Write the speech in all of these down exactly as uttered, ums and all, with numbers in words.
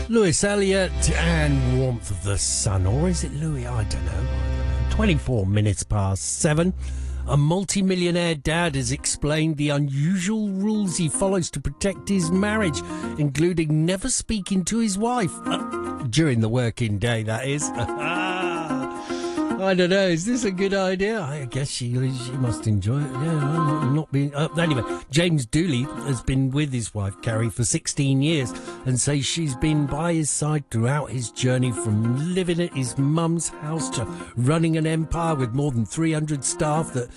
Louis Elliott and Warmth of the Sun, or is it Louis? I don't know. twenty-four minutes past seven. A multi-millionaire dad has explained the unusual rules he follows to protect his marriage, including never speaking to his wife. Uh, during the working day, that is. I don't know. Is this a good idea? I guess she she must enjoy it. Yeah, not being. Uh, anyway, James Dooley has been with his wife Carrie for sixteen years, and says she's been by his side throughout his journey from living at his mum's house to running an empire with more than three hundred staff that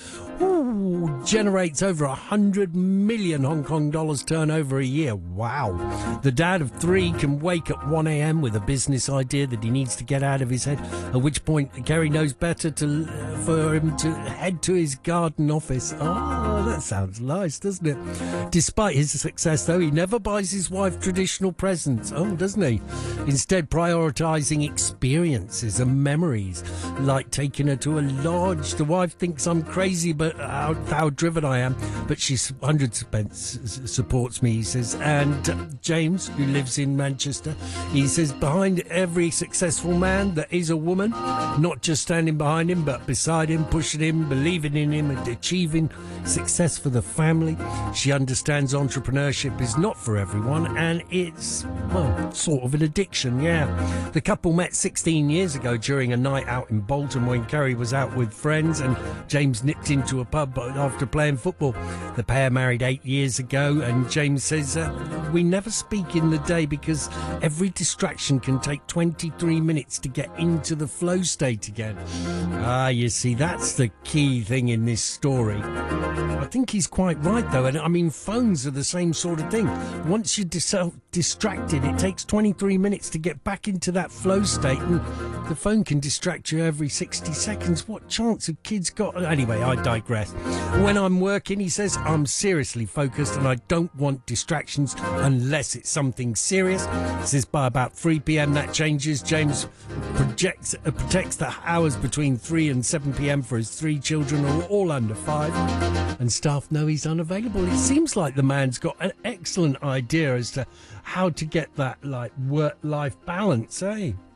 ooh, generates over a hundred million Hong Kong dollars turnover a year. Wow! The dad of three can wake at one a.m. with a business idea that he needs to get out of his head. At which point, Carrie knows better to uh, for him to head to his garden office. Oh, that sounds nice, doesn't it? Despite his success, though, he never buys his wife traditional presents. Oh, doesn't he? Instead, prioritising experiences and memories, like taking her to a lodge. The wife thinks I'm crazy, but how, how driven I am. But she's one hundred percent supports me, he says. And uh, James, who lives in Manchester, he says, behind every successful man, there is a woman, not just standing behind him, but beside him, pushing him, believing in him, and achieving success for the family. She understands entrepreneurship is not for everyone, and it's, well, sort of an addiction, yeah. The couple met sixteen years ago during a night out in Bolton when Carrie was out with friends and James nipped into a pub after playing football. The pair married eight years ago, and James says, uh, we never speak in the day because every distraction can take twenty-three minutes to get into the flow state again. Ah, you see, that's the key thing in this story. I think he's quite right, though. And I mean, phones are the same sort of thing. Once you're dis- distracted, it takes twenty-three minutes to get back into that flow state, and the phone can distract you every sixty seconds. What chance have kids got? Anyway, I digress. When I'm working, he says, I'm seriously focused and I don't want distractions unless it's something serious. He says by about three p.m. that changes. James projects, uh, protects the hours between three and seven p.m. for his three children, who are all under five, and staff know he's unavailable. It seems like the man's got an excellent idea as to how to get that like work-life balance, eh?